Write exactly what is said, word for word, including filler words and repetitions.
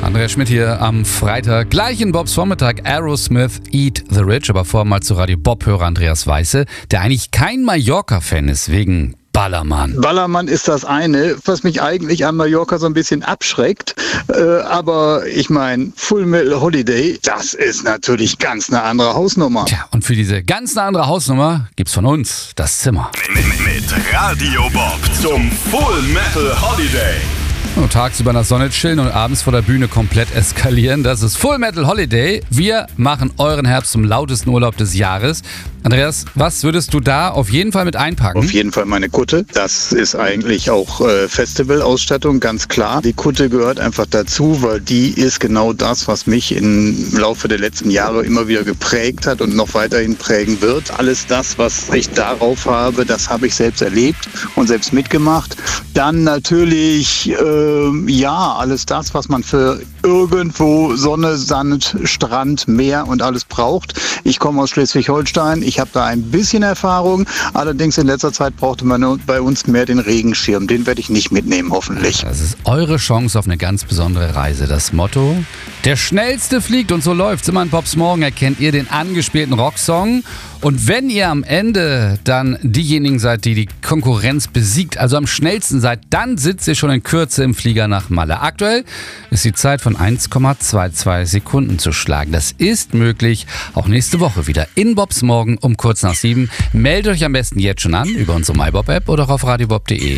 Andreas Schmidt hier am Freitag. Gleich in Bobs Vormittag Aerosmith Eat the Rich. Aber vorher mal zu Radio Bob-Hörer Andreas Weiße, der eigentlich kein Mallorca-Fan ist, wegen Ballermann. Ballermann ist das eine, was mich eigentlich an Mallorca so ein bisschen abschreckt. Äh, aber ich meine, Full Metal Holiday, das ist natürlich ganz eine andere Hausnummer. Tja, und für diese ganz eine andere Hausnummer gibt's von uns das Zimmer. Mit, mit Radio Bob zum Full Metal Holiday. Und tagsüber in der Sonne chillen und abends vor der Bühne komplett eskalieren. Das ist Full Metal Holiday. Wir machen euren Herbst zum lautesten Urlaub des Jahres. Andreas, was würdest du da auf jeden Fall mit einpacken? Auf jeden Fall meine Kutte. Das ist eigentlich auch äh, Festivalausstattung, ganz klar. Die Kutte gehört einfach dazu, weil die ist genau das, was mich im Laufe der letzten Jahre immer wieder geprägt hat und noch weiterhin prägen wird. Alles das, was ich darauf habe, das habe ich selbst erlebt und selbst mitgemacht. Dann natürlich, äh, ja, alles das, was man für irgendwo Sonne, Sand, Strand, Meer und alles braucht. Ich komme aus Schleswig-Holstein. Ich habe da ein bisschen Erfahrung, allerdings in letzter Zeit brauchte man bei uns mehr den Regenschirm. Den werde ich nicht mitnehmen, hoffentlich. Das ist eure Chance auf eine ganz besondere Reise. Das Motto: Der Schnellste fliegt, und so läuft's. Immer in Bobs Morgen erkennt ihr den angespielten Rocksong. Und wenn ihr am Ende dann diejenigen seid, die die Konkurrenz besiegt, also am schnellsten seid, dann sitzt ihr schon in Kürze im Flieger nach Malle. Aktuell ist die Zeit von eins Komma zweiundzwanzig Sekunden zu schlagen. Das ist möglich. Auch nächste Woche wieder in Bobs Morgen um kurz nach sieben. Meldet euch am besten jetzt schon an über unsere MyBob-App oder auf radiobob punkt de.